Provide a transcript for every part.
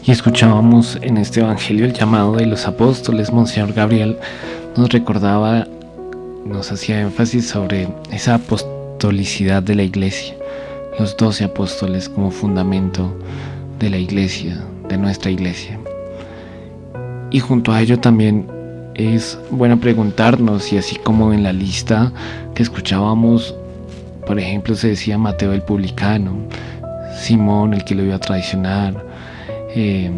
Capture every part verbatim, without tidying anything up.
Y escuchábamos en este evangelio el llamado de los apóstoles. Monseñor Gabriel nos recordaba, nos hacía énfasis sobre esa apostolicidad de la iglesia, los doce apóstoles como fundamento de la iglesia, de nuestra iglesia. Y junto a ello también es bueno preguntarnos, y así como en la lista que escuchábamos, por ejemplo, se decía Mateo el publicano, Simón el que lo iba a traicionar, eh,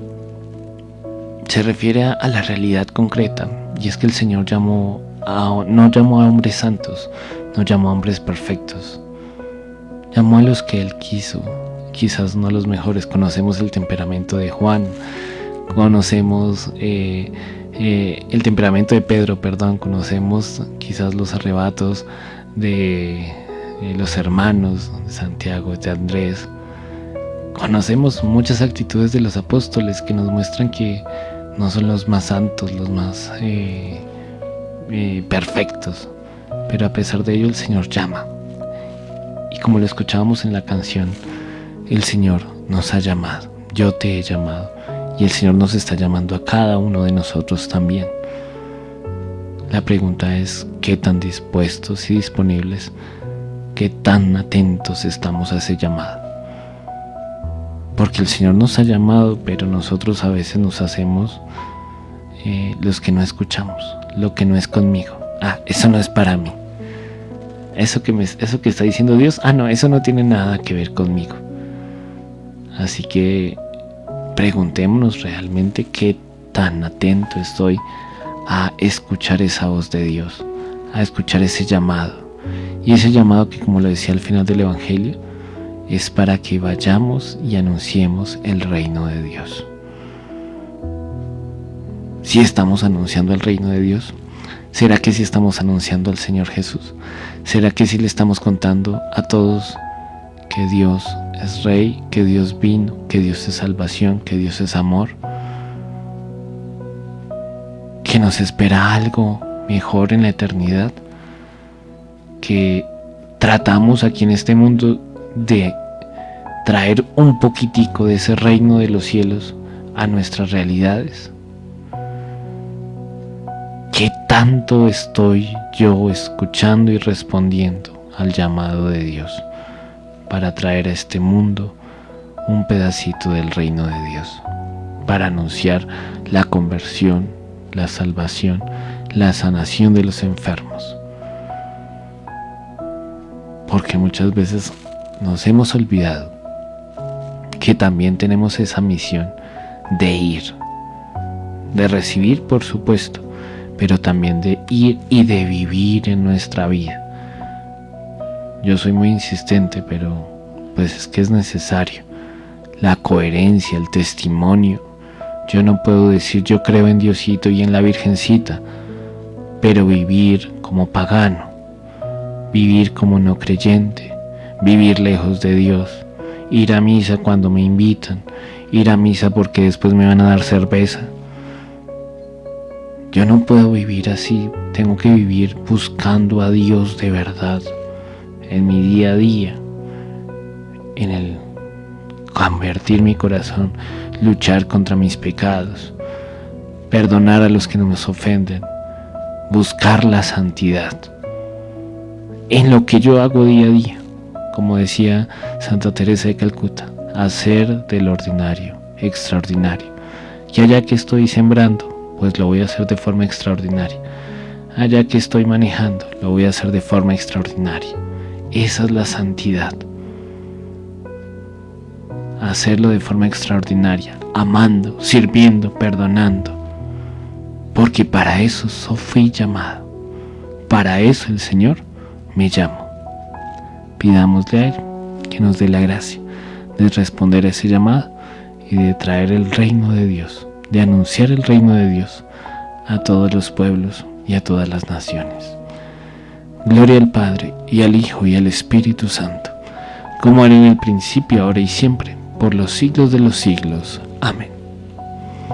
se refiere a, a la realidad concreta, y es que el Señor llamó a, no llamó a hombres santos, no llamó a hombres perfectos, llamó a los que Él quiso, quizás no los mejores. Conocemos el temperamento de Juan, conocemos eh, eh, el temperamento de Pedro, perdón, conocemos quizás los arrebatos de eh, los hermanos de Santiago, de Andrés. Conocemos muchas actitudes de los apóstoles que nos muestran que no son los más santos, los más eh, eh, perfectos, pero a pesar de ello el Señor llama. Y como lo escuchábamos en la canción, el Señor nos ha llamado, yo te he llamado, y el Señor nos está llamando a cada uno de nosotros también. La pregunta es, ¿qué tan dispuestos y disponibles, qué tan atentos estamos a ese llamado? Porque el Señor nos ha llamado, pero nosotros a veces nos hacemos eh, los que no escuchamos, lo que no es conmigo. Ah, eso no es para mí. Eso que, me, eso que está diciendo Dios, ah no, eso no tiene nada que ver conmigo. Así que preguntémonos realmente qué tan atento estoy a escuchar esa voz de Dios, a escuchar ese llamado. Y ese llamado que, como lo decía al final del Evangelio, es para que vayamos y anunciemos el reino de Dios. Si estamos anunciando el reino de Dios, ¿será que si estamos anunciando al Señor Jesús? ¿Será que si le estamos contando a todos que Dios es Rey, que Dios vino, que Dios es salvación, que Dios es amor, que nos espera algo mejor en la eternidad, que tratamos aquí en este mundo de traer un poquitico de ese reino de los cielos a nuestras realidades? ¿Qué tanto estoy yo escuchando y respondiendo al llamado de Dios para traer a este mundo un pedacito del reino de Dios, para anunciar la conversión, la salvación, la sanación de los enfermos? Porque muchas veces nos hemos olvidado que también tenemos esa misión de ir, de recibir, por supuesto, pero también de ir y de vivir en nuestra vida. Yo soy muy insistente, pero pues es que es necesario la coherencia, el testimonio. Yo no puedo decir yo creo en Diosito y en la Virgencita, pero vivir como pagano, vivir como no creyente, vivir lejos de Dios, ir a misa cuando me invitan, ir a misa porque después me van a dar cerveza. Yo no puedo vivir así, tengo que vivir buscando a Dios de verdad, en mi día a día, en el convertir mi corazón, luchar contra mis pecados, perdonar a los que nos ofenden, buscar la santidad en lo que yo hago día a día. Como decía Santa Teresa de Calcuta, hacer del ordinario extraordinario. Y allá que estoy sembrando, pues lo voy a hacer de forma extraordinaria. Allá que estoy manejando, lo voy a hacer de forma extraordinaria. Esa es la santidad. Hacerlo de forma extraordinaria, amando, sirviendo, perdonando. Porque para eso fui llamado. Para eso el Señor me llamó. Pidámosle a Él que nos dé la gracia de responder a ese llamado y de traer el reino de Dios, de anunciar el reino de Dios a todos los pueblos y a todas las naciones. Gloria al Padre, y al Hijo, y al Espíritu Santo, como era en el principio, ahora y siempre, por los siglos de los siglos. Amén.